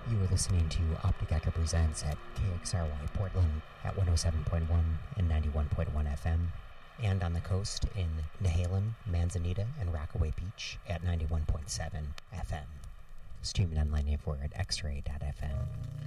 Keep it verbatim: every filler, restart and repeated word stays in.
You are listening to Optic Echo Presents at K X R Y Portland at one oh seven point one and ninety-one point one F M, and on the coast in Nehalem, Manzanita, and Rockaway Beach at ninety-one point seven F M. Streaming online everywhere at x ray dot f m.